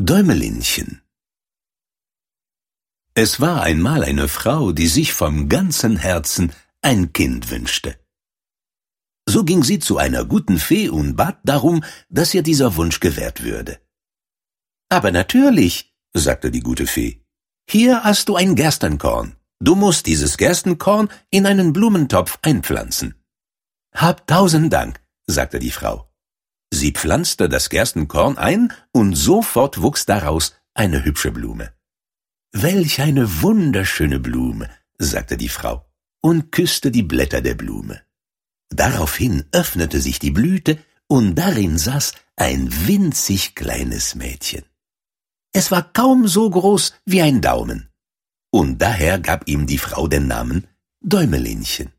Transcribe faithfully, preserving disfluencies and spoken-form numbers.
Däumelinchen. Es war einmal eine Frau, die sich vom ganzen Herzen ein Kind wünschte. So ging sie zu einer guten Fee und bat darum, dass ihr dieser Wunsch gewährt würde. »Aber natürlich«, sagte die gute Fee, »hier hast du ein Gerstenkorn. Du musst dieses Gerstenkorn in einen Blumentopf einpflanzen.« »Hab tausend Dank«, sagte die Frau. Sie pflanzte das Gerstenkorn ein, und sofort wuchs daraus eine hübsche Blume. »Welch eine wunderschöne Blume«, sagte die Frau und küsste die Blätter der Blume. Daraufhin öffnete sich die Blüte, und darin saß ein winzig kleines Mädchen. Es war kaum so groß wie ein Daumen, und daher gab ihm die Frau den Namen Däumelinchen.